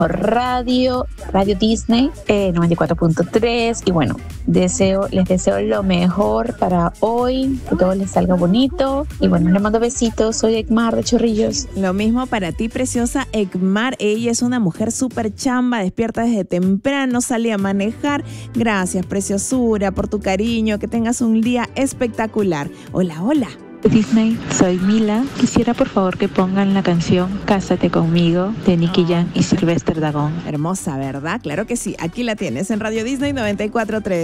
Radio Disney 94.3. Y bueno, les deseo lo mejor para hoy, que todo les salga bonito. Y bueno, les mando besitos. Soy Ekmar de Chorrillos. Lo mismo para ti, preciosa Ekmar. Ella es una mujer súper chamba, despierta desde temprano, sale a manejar. Gracias, preciosura, por tu cariño. Que tengas un día espectacular. Hola, hola. Disney, soy Mila. Quisiera por favor que pongan la canción Cásate conmigo de Nicky Jam y Sylvester Dagón. Hermosa, ¿verdad? Claro que sí. Aquí la tienes en Radio Disney 94.3.